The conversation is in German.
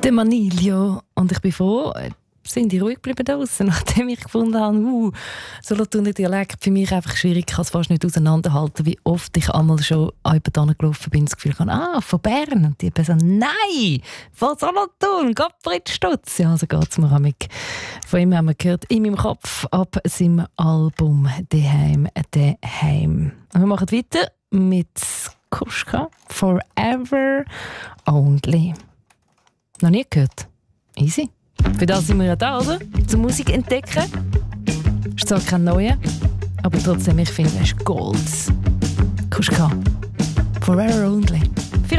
Der Manilio. Und ich bin froh, sind die ruhig geblieben draussen, nachdem ich gefunden habe, Solothurner Dialekt für mich einfach schwierig. Ich kann es fast nicht auseinanderhalten, wie oft ich einmal schon jemanden gelaufen bin und das Gefühl hatte, von Bern. Und die Person, nein, von Solothurn, Gottfried Stutz. Ja, so geht es mir auch mit. Von ihm haben wir gehört, in meinem Kopf, ab seinem Album «Daheim, Daheim». Und wir machen weiter mit Kuschka, «Forever Only». Noch nie gehört? Easy. Für das sind wir ja da, oder? Zur Musik entdecken. Ist zwar kein neuer, aber trotzdem, ich finde, es ist Gold. Kuschka. Forever Only.